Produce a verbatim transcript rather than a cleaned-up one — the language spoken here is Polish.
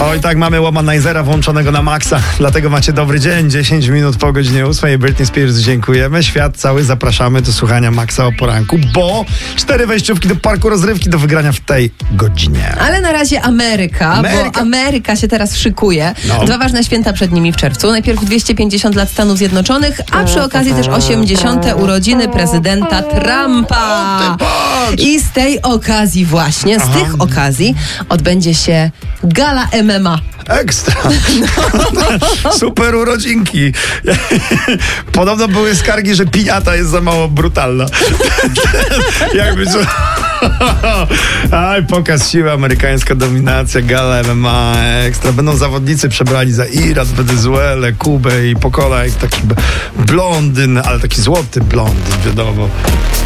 Oj, tak, mamy Womanizera włączonego na maksa, dlatego macie dobry dzień, dziesięć minut po godzinie ósmej. Britney Spears, dziękujemy. Świat cały zapraszamy do słuchania Maxa o poranku, bo cztery wejściówki do parku rozrywki do wygrania w tej godzinie. Ale na razie Ameryka, Ameryka. bo Ameryka się teraz szykuje. No. Dwa ważne święta przed nimi w czerwcu. Najpierw dwieście pięćdziesiąt lat Stanów Zjednoczonych, a przy okazji też osiemdziesiąte urodziny prezydenta Trumpa. I z tej okazji właśnie, z Aha. tych okazji odbędzie się gala M M A. Ekstra. Super urodzinki. Podobno były skargi, że piniata jest za mało brutalna. Jakby co... Aj, pokaz siły, amerykańska dominacja, gala M M A, ekstra. Będą zawodnicy przebrani za Iran, Wenezuelę, Kubę i pokola, jak taki blondyn, ale taki złoty blondyn, wiadomo.